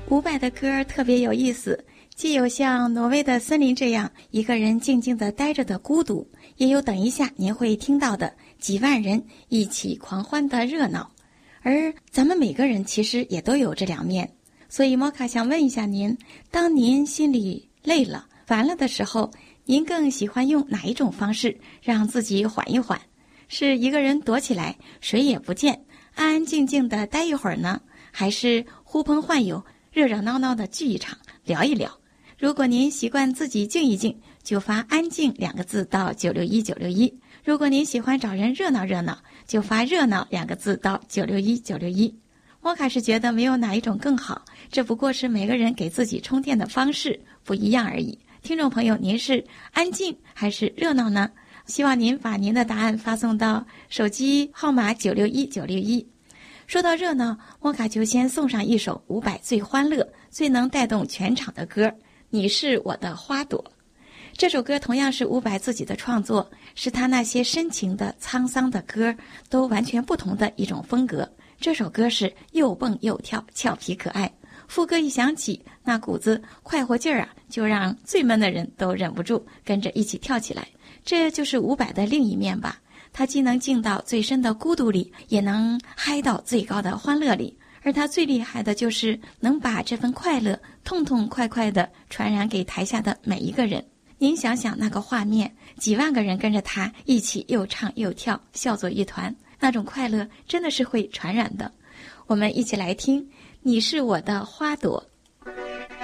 伍佰的歌特别有意思，既有像挪威的森林这样一个人静静地待着的孤独，也有等一下您会听到的几万人一起狂欢的热闹。而咱们每个人其实也都有这两面，所以摩卡想问一下您，当您心里累了烦了的时候，您更喜欢用哪一种方式让自己缓一缓？是一个人躲起来谁也不见，安安静静地待一会儿呢，还是呼朋唤友热热闹闹的聚一场聊一聊？如果您习惯自己静一静，就发安静2个字到961961；如果您喜欢找人热闹热闹，就发热闹2个字到961961。摩卡是觉得没有哪一种更好，这不过是每个人给自己充电的方式不一样而已。听众朋友，您是安静还是热闹呢？希望您把您的答案发送到手机号码961961。说到热闹，摩卡就先送上一首伍佰最欢乐、最能带动全场的歌，你是我的花朵。这首歌同样是伍佰自己的创作，是他那些深情的、沧桑的歌都完全不同的一种风格。这首歌是又蹦又跳，俏皮可爱，副歌一响起，那股子快活劲儿啊，就让最闷的人都忍不住跟着一起跳起来。这就是伍佰的另一面吧，他既能静到最深的孤独里，也能嗨到最高的欢乐里。而他最厉害的就是能把这份快乐痛痛快快地传染给台下的每一个人。您想想那个画面，几万个人跟着他一起又唱又跳，笑作一团，那种快乐真的是会传染的。我们一起来听，你是我的花朵。